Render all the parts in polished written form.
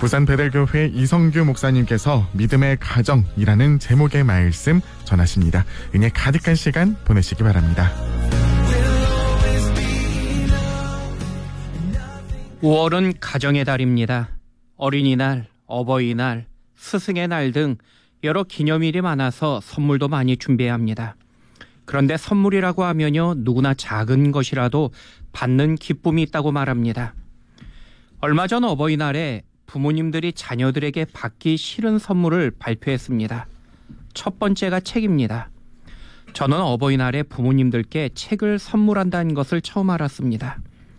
부산 베델교회 이성규 목사님께서 믿음의 가정이라는 제목의 말씀 전하십니다. 은혜 가득한 시간 보내시기 바랍니다. 5월은 가정의 달입니다. 어린이날, 어버이날, 스승의 날 등 여러 기념일이 많아서 선물도 많이 준비해야 합니다. 그런데 선물이라고 하면요, 누구나 작은 것이라도 받는 기쁨이 있다고 말합니다. 얼마 전 어버이날에 부모님들이 자녀들에게 받기 싫은 선물을 발표했습니다. 첫 번째가 책입니다. 저는 어버이날에 부모님들께 책을 선물한다는 것을 처음 알았습니다.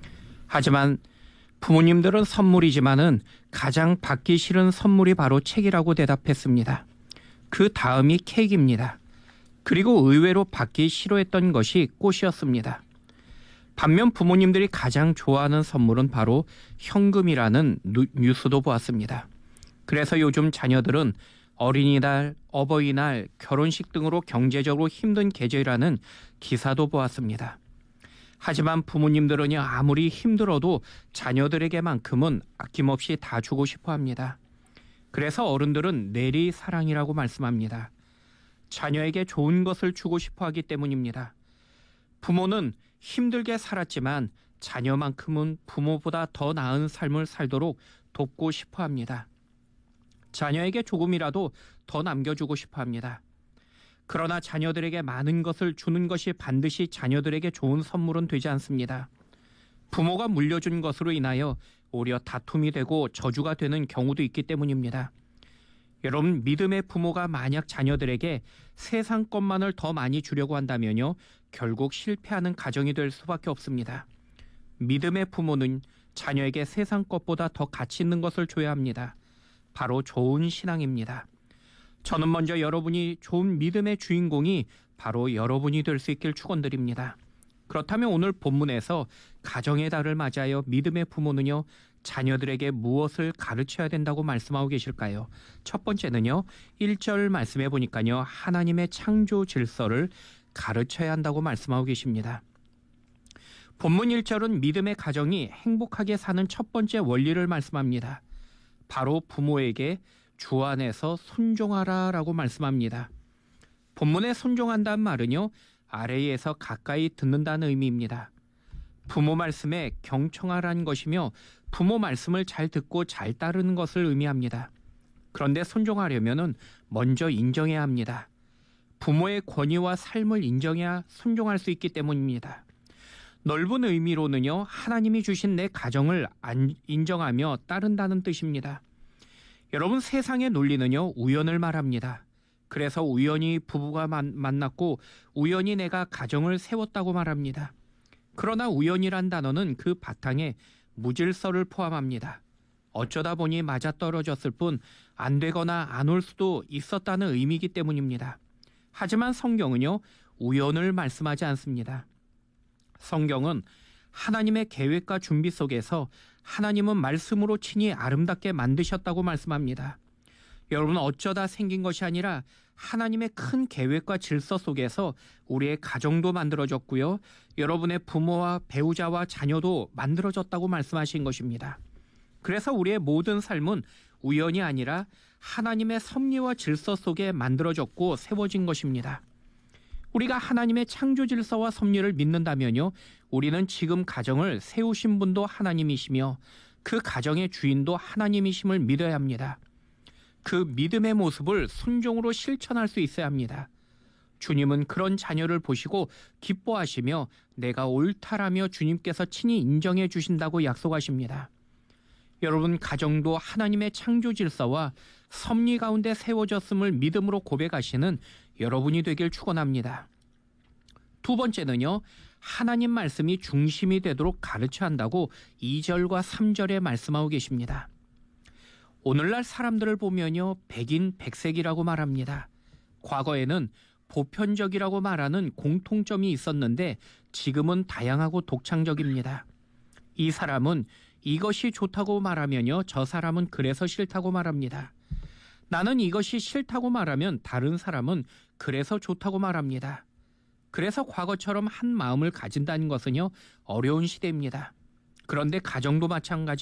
하지만 부모님들은 선물이지만은 가장 받기 싫은 선물이 바로 책이라고 대답했습니다. 그 다음이 케이크입니다. 그리고 의외로 받기 싫어했던 것이 꽃이었습니다. 반면 부모님들이 가장 좋아하는 선물은 바로 현금이라는 뉴스도 보았습니다. 그래서 요즘 자녀들은 어린이날, 어버이날, 결혼식 등으로 경제적으로 힘든 계절이라는 기사도 보았습니다. 하지만 부모님들은요, 아무리 힘들어도 자녀들에게만큼은 아낌없이 다 주고 싶어 합니다. 그래서 어른들은 내리사랑이라고 말씀합니다. 자녀에게 좋은 것을 주고 싶어 하기 때문입니다. 부모는 힘들게 살았지만 자녀만큼은 부모보다 더 나은 삶을 살도록 돕고 싶어 합니다. 자녀에게 조금이라도 더 남겨주고 싶어 합니다. 그러나 자녀들에게 많은 것을 주는 것이 반드시 자녀들에게 좋은 선물은 되지 않습니다. 부모가 물려준 것으로 인하여 오히려 다툼이 되고 저주가 되는 경우도 있기 때문입니다. 여러분, 믿음의 부모가 만약 자녀들에게 세상 것만을 더 많이 주려고 한다면요, 결국 실패하는 가정이 될 수밖에 없습니다. 믿음의 부모는 자녀에게 세상 것보다 더 가치 있는 것을 줘야 합니다. 바로 좋은 신앙입니다. 저는 먼저 여러분이 좋은 믿음의 주인공이 바로 여러분이 될 수 있길 축원드립니다. 그렇다면 오늘 본문에서 가정의 달을 맞아요, 믿음의 부모는요, 자녀들에게 무엇을 가르쳐야 된다고 말씀하고 계실까요? 첫 번째는요, 1절 말씀해 보니까요, 하나님의 창조 질서를 가르쳐야 한다고 말씀하고 계십니다. 본문 1절은 믿음의 가정이 행복하게 사는 첫 번째 원리를 말씀합니다. 바로 부모에게 주 안에서 순종하라라고 말씀합니다. 본문에 순종한다는 말은요, 아래에서 가까이 듣는다는 의미입니다. 부모 말씀에 경청하라는 것이며 부모 말씀을 잘 듣고 잘 따르는 것을 의미합니다. 그런데 순종하려면 먼저 인정해야 합니다. 부모의 권위와 삶을 인정해야 순종할 수 있기 때문입니다. 넓은 의미로는요, 하나님이 주신 내 가정을 인정하며 따른다는 뜻입니다. 여러분, 세상의 논리는요, 우연을 말합니다. 그래서 우연히 부부가 만났고 우연히 내가 가정을 세웠다고 말합니다. 그러나 우연이란 단어는 그 바탕에 무질서를 포함합니다. 어쩌다 보니 맞아떨어졌을 뿐 안 되거나 안 올 수도 있었다는 의미이기 때문입니다. 하지만 성경은요, 우연을 말씀하지 않습니다. 성경은 하나님의 계획과 준비 속에서 하나님은 말씀으로 친히 아름답게 만드셨다고 말씀합니다. 여러분, 어쩌다 생긴 것이 아니라 하나님의 큰 계획과 질서 속에서 우리의 가정도 만들어졌고요, 여러분의 부모와 배우자와 자녀도 만들어졌다고 말씀하신 것입니다. 그래서 우리의 모든 삶은 우연이 아니라 하나님의 섭리와 질서 속에 만들어졌고 세워진 것입니다. 우리가 하나님의 창조 질서와 섭리를 믿는다면요, 우리는 지금 가정을 세우신 분도 하나님이시며 그 가정의 주인도 하나님이심을 믿어야 합니다. 그 믿음의 모습을 순종으로 실천할 수 있어야 합니다. 주님은 그런 자녀를 보시고 기뻐하시며 내가 옳다라며 주님께서 친히 인정해 주신다고 약속하십니다. 여러분, 가정도 하나님의 창조 질서와 섭리 가운데 세워졌음을 믿음으로 고백하시는 여러분이 되길 축원합니다. 두 번째는요, 하나님 말씀이 중심이 되도록 가르쳐야 한다고 2절과 3절에 말씀하고 계십니다. 오늘날 사람들을 보면요, 백인 백색이라고 말합니다. 과거에는 보편적이라고 말하는 공통점이 있었는데 지금은 다양하고 독창적입니다. 이 사람은 이것이 좋다고 말하면요, 저 사람은 그래서 싫다고 말합니다. 나는 이것이 싫다고 말하면 다른 사람은 그래서 좋다고 말합니다. 그래서 과거처럼 한 마음을 가진다는 것은요, 어려운 시대입니다. 그런데 가정도 마찬가지입니다.